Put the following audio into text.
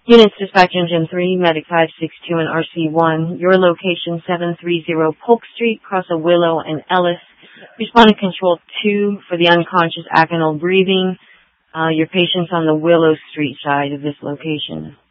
Units dispatch engine 3, medic 562 and RC1. Your location 730 Polk Street, cross of Willow and Ellis. Responding control 2 for the unconscious apneic breathing. Your patient's on the Willow Street side of this location.